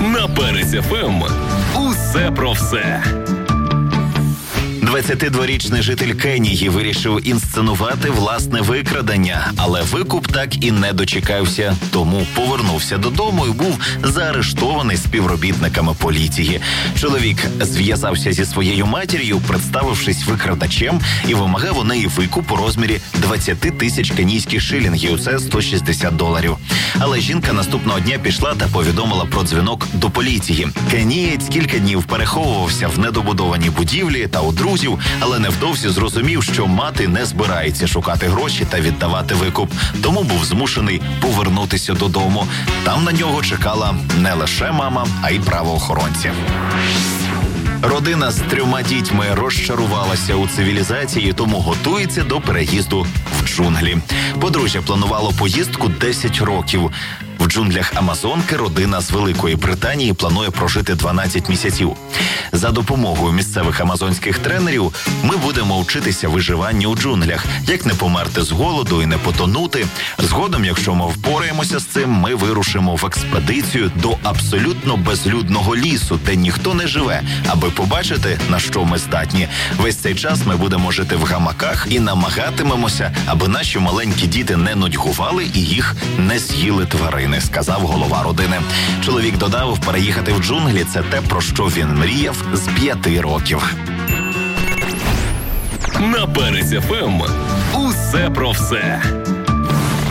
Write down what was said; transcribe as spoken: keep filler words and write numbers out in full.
На Перець еф ем усе про все. двадцятидворічний житель Кенії вирішив інсценувати власне викрадення, але викуп так і не дочекався, тому повернувся додому і був заарештований співробітниками поліції. Чоловік зв'язався зі своєю матір'ю, представившись викрадачем, і вимагав у неї викуп у розмірі двадцять тисяч кенійських шилінгів, це сто шістдесят доларів. Але жінка наступного дня пішла та повідомила про дзвінок до поліції. Кенієць кілька днів переховувався в недобудованій будівлі та у друзів, але невдовзі зрозумів, що мати не збирається шукати гроші та віддавати викуп, тому був змушений повернутися додому. Там на нього чекала не лише мама, а й правоохоронці. Родина з трьома дітьми розчарувалася у цивілізації, тому готується до переїзду в джунглі. Подружжя планувало поїздку десять років. В джунглях Амазонки родина з Великої Британії планує прожити дванадцять місяців. За допомогою місцевих амазонських тренерів ми будемо вчитися виживанню у джунглях, як не померти з голоду і не потонути. Згодом, якщо ми впораємося з цим, ми вирушимо в експедицію до абсолютно безлюдного лісу, де ніхто не живе, аби побачити, на що ми здатні. Весь цей час ми будемо жити в гамаках і намагатимемося, аби наші маленькі діти не нудьгували і їх не з'їли тварини, сказав голова родини. Чоловік додав, переїхати в джунглі – це те, про що він мріяв з п'яти років. На Перець еф ем усе про все.